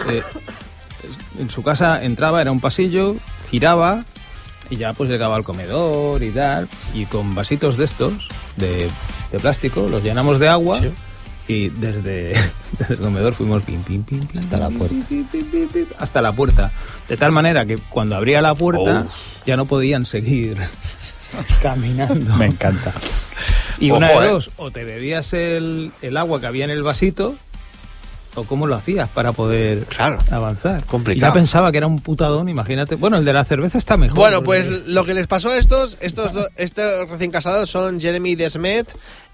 en su casa entraba, era un pasillo, giraba y ya pues llegaba al comedor y tal, y con vasitos de estos, de plástico, los llenamos de agua. Sí. Y desde el comedor fuimos pim, pim, pim, pim, hasta la puerta. Hasta la puerta. De tal manera que cuando abría la puerta ya no podían seguir caminando. Me encanta. Y una de dos, o te bebías el agua que había en el vasito, o cómo lo hacías para poder avanzar. Complicado. Y ya pensaba que era un putadón, imagínate. Bueno, el de la cerveza está mejor. Bueno, pues lo que les pasó a estos recién casados son Jeremy Desmet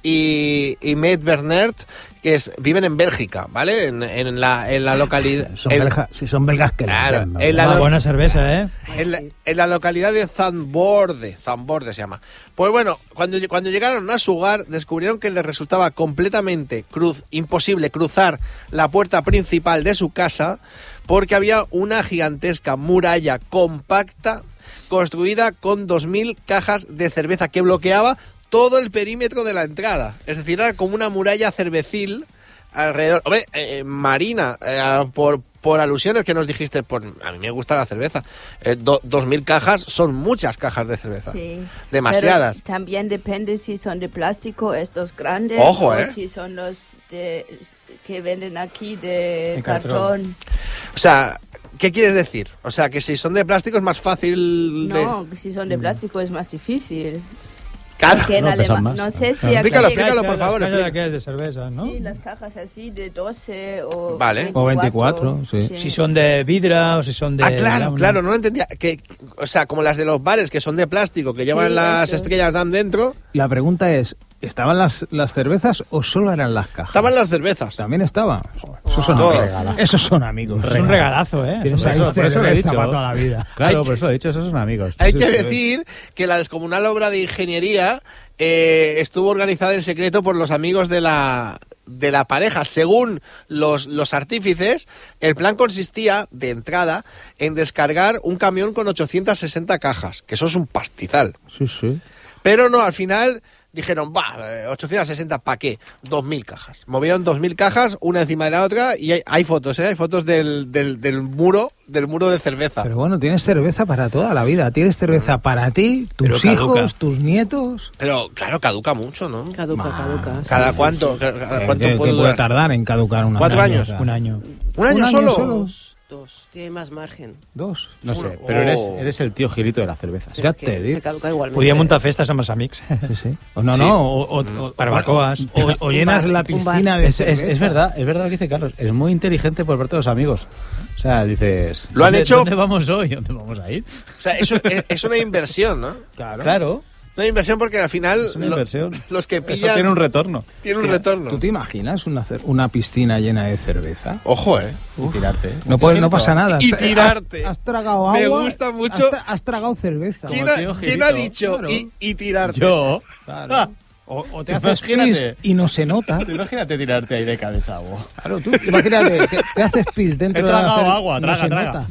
y Matt Bernard, que viven en Bélgica, ¿vale? En la localidad... Si son belgas, que claro, una buena cerveza, ¿eh? En la localidad de Zandvoorde se llama. Pues bueno, cuando llegaron a su hogar, descubrieron que les resultaba completamente imposible cruzar la puerta principal de su casa, porque había una gigantesca muralla compacta construida con 2.000 cajas de cerveza que bloqueaba todo el perímetro de la entrada. Es decir, era como una muralla cervecil alrededor. Hombre, Marina, por alusiones que nos dijiste, a mí me gusta la cerveza. 2.000 cajas son muchas cajas de cerveza. Sí. Demasiadas. Pero también depende si son de plástico, estos grandes. Ojo, o si son los que venden aquí de cartón. O sea, ¿qué quieres decir? O sea, que si son de plástico es más fácil de... No, si son de plástico es más difícil. Claro. Porque en Alemania, no sé si... Explícalo, por favor. Las que es de cerveza, ¿no? Sí, las cajas así de 12 o 24. O 24, sí. Si son de vidra o si son de... Claro, no lo entendía. O sea, como las de los bares que son de plástico, que llevan las estrellas DAM dentro. La pregunta es, ¿estaban las cervezas o solo eran las cajas? Estaban las cervezas. También estaba. Esos son amigos. Es un regalazo, ¿eh? Por eso lo he dicho. Para toda la vida. Claro, por eso lo he dicho, esos son amigos. Hay que decir que la descomunal obra de ingeniería estuvo organizada en secreto por los amigos de la pareja. Según los artífices, el plan consistía, de entrada, en descargar un camión con 860 cajas, que eso es un pastizal. Sí. Pero no, al final dijeron, 860, ¿para qué? 2.000 cajas. Movieron 2.000 cajas, una encima de la otra, y hay fotos, hay fotos del muro de cerveza. Pero bueno, tienes cerveza para toda la vida. Tienes cerveza para ti, tus hijos, tus nietos. Pero claro, caduca mucho, ¿no? Caduca. ¿Cada cuánto puede durar? Tardar en caducar una? 4 años. Un año. ¿Un año solo? Dos, tiene más margen. ¿2? No sé, pero eres el tío Gilito de las cervezas. Ya te digo. Podía montar festas a más amics. Sí. O para barbacoas. O llenas la piscina de cerveza. Es verdad lo que dice Carlos. Es muy inteligente por parte de los amigos. O sea, dices... Lo han hecho... ¿Dónde vamos hoy? ¿Dónde vamos a ir? O sea, eso es una inversión, ¿no? Claro. Una inversión porque al final los que pillan... Eso tiene un retorno. ¿Tú te imaginas una piscina llena de cerveza? Ojo, Y tirarte. No pasa nada. Y tirarte. Has tragado agua. Me gusta mucho. Has tragado cerveza. ¿Quién ha dicho y tirarte? Yo. Claro. O te haces pis y no se nota. Imagínate tirarte ahí de cabeza agua. Claro, tú imagínate, te haces pis dentro de la... He tragado agua, traga.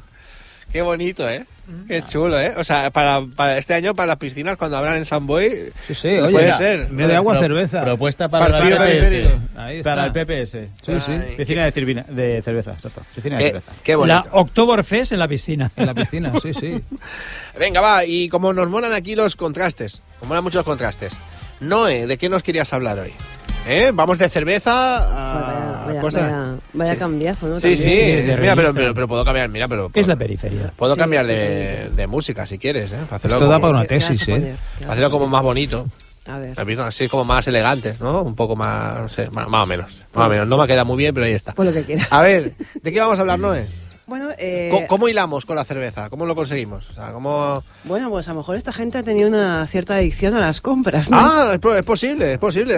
Qué bonito, ¿eh? Qué chulo, ¿eh? O sea, para este año, para las piscinas, cuando abran en San Boy, oye, puede ser. De agua, cerveza. Propuesta para el PPS. Para el PPS. Sí. Piscina de cerveza, exacto. Piscina de cerveza. Qué bonito. La Oktoberfest en la piscina. En la piscina, sí. Venga, va, y como nos molan aquí los contrastes, nos molan muchos contrastes. Noé, ¿de qué nos querías hablar hoy? Vamos de cerveza a cosas... Vaya cambiazo, ¿no? Sí, mira, pero puedo cambiar, ¿Qué es la periferia? Puedo cambiar de música si quieres, ¿eh? Esto da para una tesis, Para hacerlo como más bonito. A ver. Así como más elegante, ¿no? Un poco más, no sé, más o menos. No me queda muy bien, pero ahí está. Pues lo que quieras. A ver, ¿de qué vamos a hablar, Noé? Bueno, ¿Cómo hilamos con la cerveza? ¿Cómo lo conseguimos? O sea, ¿cómo...? Bueno, pues a lo mejor esta gente ha tenido una cierta adicción a las compras, ¿no? Ah, es posible. Es posible.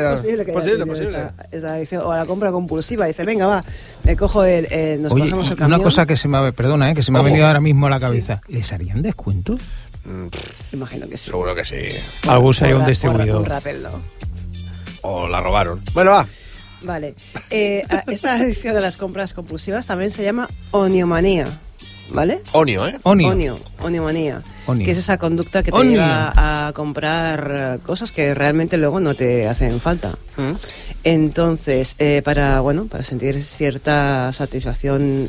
Esta adicción, o a la compra compulsiva. Dice, venga, va, me cojo nos cogemos el camión. Una cosa que se me ha venido ahora mismo a la cabeza. Sí. ¿Les harían descuentos? Imagino que sí. Seguro que sí. Algún sería un distribuidor. Un Rappel, ¿no? O la robaron. Bueno, va. Vale. Esta adicción a las compras compulsivas también se llama oniomanía, ¿vale? Oniomanía. Que es esa conducta que te lleva a comprar cosas que realmente luego no te hacen falta. Entonces, para sentir cierta satisfacción